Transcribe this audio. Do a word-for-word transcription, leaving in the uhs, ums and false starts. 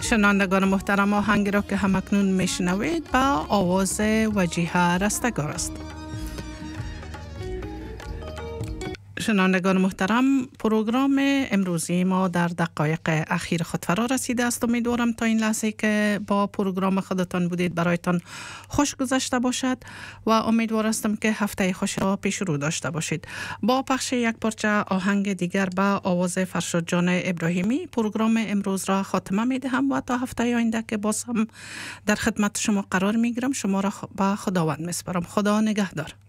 شنوندگان محترم، آهنگی را که همکنون میشنوید با آواز وجیه رستگار است. شنوندگان محترم، پروگرام امروزی ما در دقایق اخیر خود فرا رسیده است. امیدوارم تا این لحظه که با پروگرام خودتان بودید برایتان خوش گذشته باشد و امیدوار هستم که هفته خوش را پیش رو داشته باشید. با پخش یک پارچه آهنگ دیگر با آواز فرشاد جان ابراهیمی پروگرام امروز را خاتمه میدهم و تا هفته آینده که باز هم در خدمت شما قرار میگیرم شما را به خداوند میسپارم. خدا نگهدار.